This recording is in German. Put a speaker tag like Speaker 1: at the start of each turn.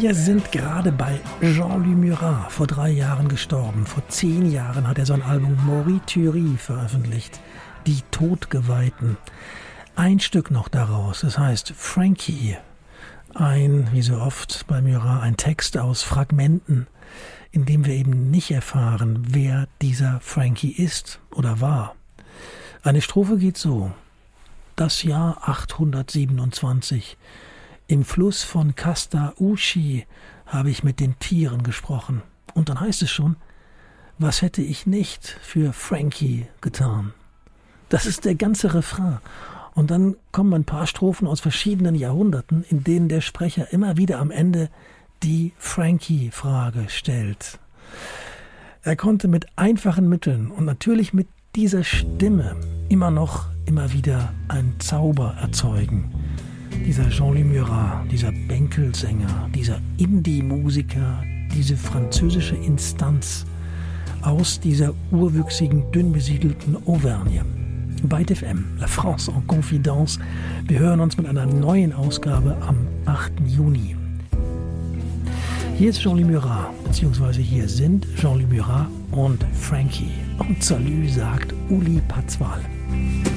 Speaker 1: Wir sind gerade bei Jean-Louis Murat, vor 3 Jahren gestorben. Vor 10 Jahren hat er sein Album Maurice Thury veröffentlicht, Die Todgeweihten. Ein Stück noch daraus, es heißt Frankie. Wie so oft bei Murat, ein Text aus Fragmenten, in dem wir eben nicht erfahren, wer dieser Frankie ist oder war. Eine Strophe geht so: Das Jahr 827. Im Fluss von Casta-Uschi habe ich mit den Tieren gesprochen. Und dann heißt es schon, was hätte ich nicht für Frankie getan? Das ist der ganze Refrain. Und dann kommen ein paar Strophen aus verschiedenen Jahrhunderten, in denen der Sprecher immer wieder am Ende die Frankie-Frage stellt. Er konnte mit einfachen Mitteln und natürlich mit dieser Stimme immer wieder einen Zauber erzeugen. Dieser Jean-Louis Murat, dieser Bänkelsänger, dieser Indie-Musiker, diese französische Instanz aus dieser urwüchsigen, dünn besiedelten Auvergne. Byte FM, La France en Confidence. Wir hören uns mit einer neuen Ausgabe am 8. Juni. Hier ist Jean-Louis Murat, beziehungsweise hier sind Jean-Louis Murat und Frankie. Und Salü sagt Uli Patzwal.